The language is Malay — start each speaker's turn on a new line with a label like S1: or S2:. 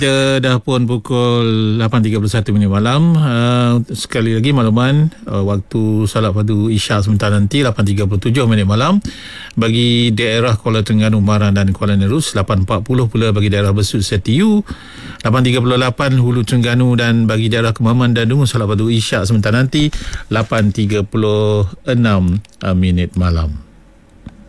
S1: Dia dah pun pukul 8.31 minit malam. Sekali lagi makluman, waktu salat fardu Isya sebentar nanti 8.37 minit malam bagi daerah Kuala Terengganu, Baran dan Kuala Nerus, 8.40 pula bagi daerah Besut Setiu, 8.38 Hulu Terengganu, dan bagi daerah Kemaman dan Dungun salat fardu Isya sebentar nanti 8.36 minit malam.